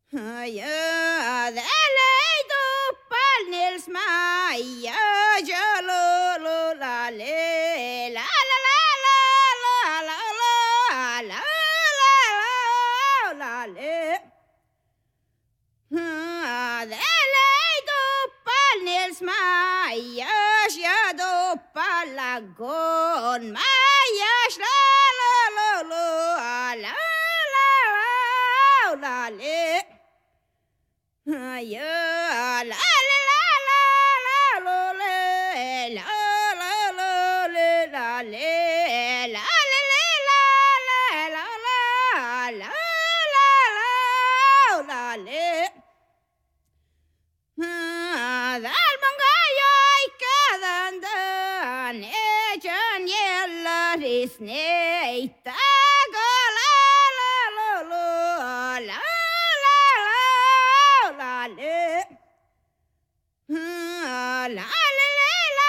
Ja, det leid opp all Nils Meia, jalo, lo, la, le, la, la, la, la, la, la, la, la, la, la, le. Det leid opp all Nils Meia, sjad opp alla gården Meia, sla, la, la, la, la, la, la, la, le. Ja, la, la, la, la, la, la, la, la, la, la, la, le, la, la, la, la, la, la, la, la, la, le. Dal mangayo ay kadandan echan yella risneita la la la la la la la la le la